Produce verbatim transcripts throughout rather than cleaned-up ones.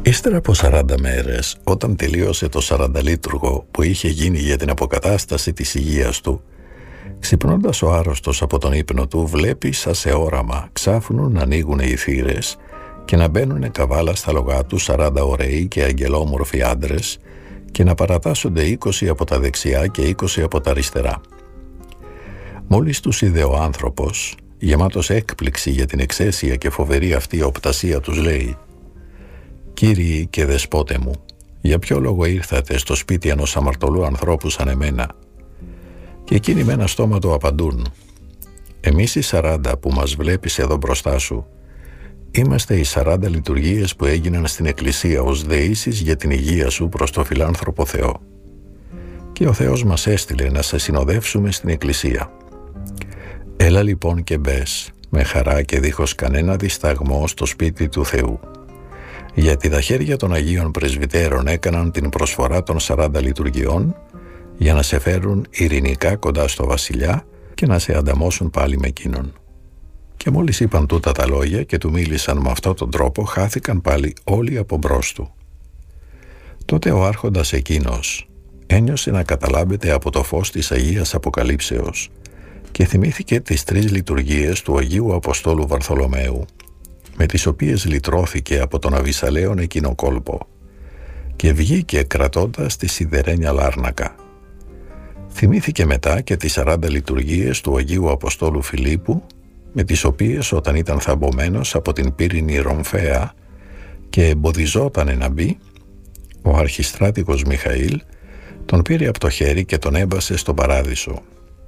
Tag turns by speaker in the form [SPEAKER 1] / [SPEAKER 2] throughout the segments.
[SPEAKER 1] Ύστερα από σαράντα μέρες, όταν τελείωσε το σαρανταλίτουργο που είχε γίνει για την αποκατάσταση της υγείας του, ξυπνώντας ο άρρωστος από τον ύπνο του, βλέπει σαν σε όραμα ξάφνου να ανοίγουν οι θύρες και να μπαίνουν καβάλα στα λογά του σαράντα ωραίοι και αγγελόμορφοι άντρες και να παρατάσσονται είκοσι από τα δεξιά και είκοσι από τα αριστερά. Μόλις τους είδε ο άνθρωπος, γεμάτος έκπληξη για την εξαίσια και φοβερή αυτή οπτασία, τους λέει: «Κύριοι και δεσπότε μου, για ποιο λόγο ήρθατε στο σπίτι ενός αμαρτωλού ανθρώπου σαν εμένα?» Και εκείνοι με ένα στόμα του απαντούν: «Εμείς οι σαράντα που μας βλέπεις εδώ μπροστά σου, είμαστε οι σαράντα λειτουργίες που έγιναν στην Εκκλησία ως δεήσεις για την υγεία σου προς το φιλάνθρωπο Θεό. Και ο Θεός μας έστειλε να σε συνοδεύσουμε στην Εκκλησία. Έλα λοιπόν και μπες με χαρά και δίχως κανένα δισταγμό στο σπίτι του Θεού. Γιατί τα χέρια των Αγίων Πρεσβυτέρων έκαναν την προσφορά των σαράντα λειτουργιών για να σε φέρουν ειρηνικά κοντά στο βασιλιά και να σε ανταμώσουν πάλι με εκείνον». Και μόλις είπαν τούτα τα λόγια και του μίλησαν με αυτόν τον τρόπο, χάθηκαν πάλι όλοι από μπρος του. Τότε ο άρχοντας εκείνος ένιωσε να καταλάμπεται από το φως της Αγίας Αποκαλύψεως και θυμήθηκε τις τρεις λειτουργίες του Αγίου Αποστόλου Βαρθολομαίου, με τις οποίες λυτρώθηκε από τον Αβυσσαλέον εκείνο κόλπο, και βγήκε κρατώντας τη σιδερένια λάρνακα. Θυμήθηκε μετά και τις σαράντα λειτουργίες του Αγίου Αποστόλου Φιλίππου, με τις οποίες όταν ήταν θαμπομένος από την πύρινη Ρομφαία και εμποδιζότανε να μπει, ο αρχιστράτηγος Μιχαήλ τον πήρε από το χέρι και τον έμπασε στον παράδεισο.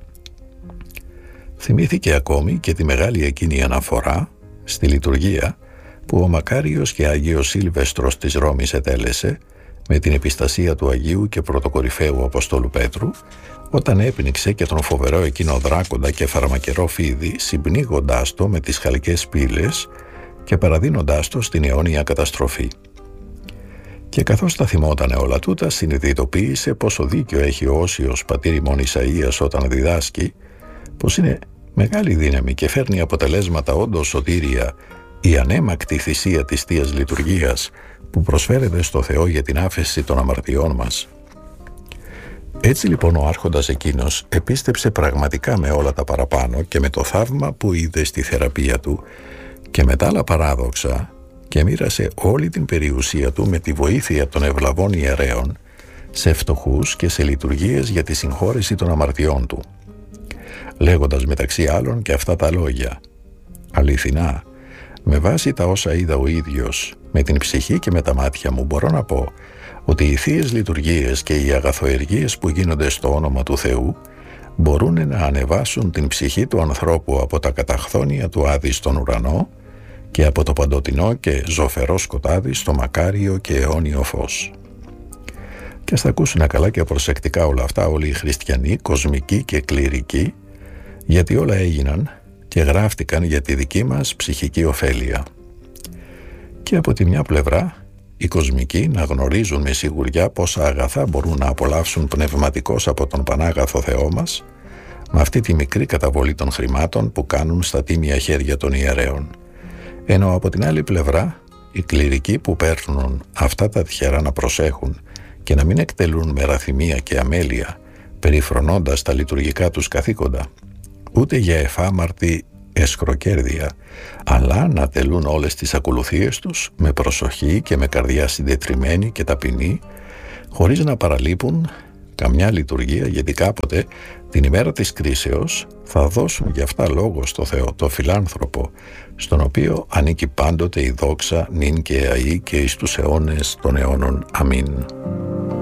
[SPEAKER 1] Θυμήθηκε ακόμη και τη μεγάλη εκείνη αναφορά στη λειτουργία που ο μακάριος και Άγιος Σίλβεστρος της Ρώμης ετέλεσε με την επιστασία του Αγίου και Πρωτοκορυφαίου Αποστόλου Πέτρου, όταν έπνιξε και τον φοβερό εκείνο δράκοντα και φαρμακερό φίδι, συμπνίγοντάς το με τις χαλκές πύλες και παραδίνοντάς το στην αιώνια καταστροφή. Και καθώς τα θυμότανε όλα τούτα, συνειδητοποίησε πόσο δίκιο έχει ο Όσιος πατήρ ημών Ισαΐας όταν διδάσκει πως είναι μεγάλη δύναμη και φέρνει αποτελέσματα όντως σωτήρια η ανέμακτη θυσία της Θείας Λειτουργίας που προσφέρεται στο Θεό για την άφεση των αμαρτιών μας. Έτσι λοιπόν ο άρχοντας εκείνος επίστεψε πραγματικά με όλα τα παραπάνω και με το θαύμα που είδε στη θεραπεία του και με τα άλλα παράδοξα, και μοίρασε όλη την περιουσία του με τη βοήθεια των ευλαβών ιερέων σε φτωχούς και σε λειτουργίες για τη συγχώρεση των αμαρτιών του, λέγοντας μεταξύ άλλων και αυτά τα λόγια: «Αληθινά, με βάση τα όσα είδα ο ίδιος, με την ψυχή και με τα μάτια μου, μπορώ να πω ότι οι θείες λειτουργίες και οι αγαθοεργίες που γίνονται στο όνομα του Θεού μπορούν να ανεβάσουν την ψυχή του ανθρώπου από τα καταχθόνια του Άδη στον ουρανό και από το παντοτινό και ζωφερό σκοτάδι στο μακάριο και αιώνιο φως». Και ας τα ακούσουν καλά και προσεκτικά όλα αυτά όλοι οι χριστιανοί, κοσμικοί και κληρικοί, γιατί όλα έγιναν και γράφτηκαν για τη δική μας ψυχική ωφέλεια. Και από τη μια πλευρά, οι κοσμικοί να γνωρίζουν με σιγουριά πόσα αγαθά μπορούν να απολαύσουν πνευματικώς από τον Πανάγαθο Θεό μας, με αυτή τη μικρή καταβολή των χρημάτων που κάνουν στα τίμια χέρια των ιερέων. Ενώ από την άλλη πλευρά, οι κληρικοί που παίρνουν αυτά τα τυχερά να προσέχουν και να μην εκτελούν με ραθυμία και αμέλεια, περιφρονώντας τα λειτουργικά τους καθήκοντα, ούτε για εφάμαρτη εσκροκέρδεια, αλλά να τελούν όλες τις ακολουθίες τους με προσοχή και με καρδιά συντετριμμένη και ταπεινή, χωρίς να παραλείπουν καμιά λειτουργία, γιατί κάποτε την ημέρα της κρίσεως θα δώσουν γι' αυτά λόγο στο Θεό, το φιλάνθρωπο, στον οποίο ανήκει πάντοτε η δόξα νυν και αεί και εις τους αιώνες των αιώνων. Αμήν.